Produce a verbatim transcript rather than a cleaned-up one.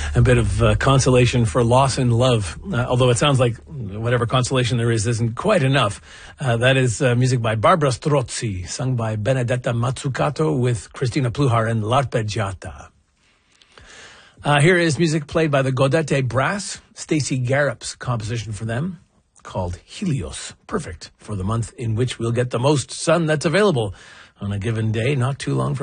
A bit of uh, consolation for loss in love, uh, although it sounds like whatever consolation there is isn't quite enough. Uh, that is uh, music by Barbara Strozzi, sung by Benedetta Mazzucato with Christina Pluhar and L'Arpeggiata. Uh, here is music played by the Gaudete Brass, Stacey Garrop's composition for them, called Helios. Perfect for the month in which we'll get the most sun that's available on a given day, not too long from